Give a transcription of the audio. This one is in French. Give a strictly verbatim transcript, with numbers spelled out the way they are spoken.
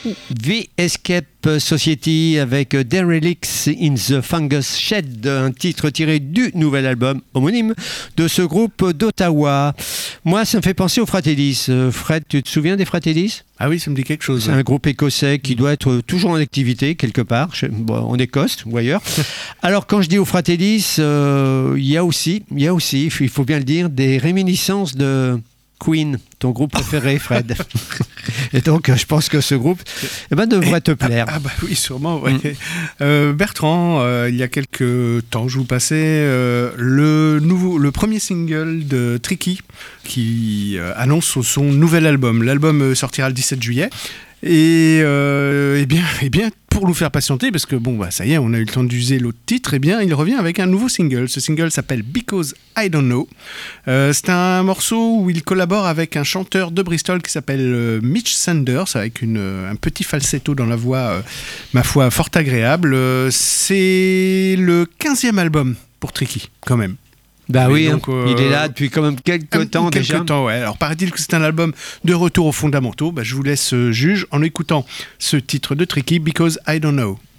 The Escape Society avec Derelicts in the Fungus Shed, un titre tiré du nouvel album homonyme de ce groupe d'Ottawa. Moi, ça me fait penser aux Fratellis. Fred, tu te souviens des Fratellis ? Ah oui, ça me dit quelque chose. C'est un groupe écossais qui doit être toujours en activité quelque part, bon, en Écosse ou ailleurs. Alors, quand je dis aux Fratellis, euh, il y a aussi, il y a aussi, il faut bien le dire, des réminiscences de Queen, ton groupe préféré, Fred. Et donc, je pense que ce groupe eh ben, devrait te plaire. Ah, ah bah oui, sûrement. Ouais. Mm. Euh, Bertrand, euh, il y a quelques temps, je vous passais euh, le, nouveau, le premier single de Tricky qui euh, annonce son nouvel album. L'album sortira le dix-sept juillet. Et, euh, et, bien, et bien, pour nous faire patienter, parce que bon, bah, ça y est, on a eu le temps d'user l'autre titre, et bien, il revient avec un nouveau single. Ce single s'appelle Because I Don't Know. Euh, c'est un morceau où il collabore avec un chanteur de Bristol qui s'appelle euh, Mitch Sanders, avec une, un petit falsetto dans la voix, euh, ma foi, fort agréable. Euh, c'est le quinzième album pour Tricky, quand même. Bah oui, donc, hein, euh, il est là depuis quand même quelques un, temps quelques déjà. Temps, ouais. Alors paraît-il que c'est un album de retour aux fondamentaux. Bah, je vous laisse euh, juge en écoutant ce titre de Tricky, Because I Don't Know.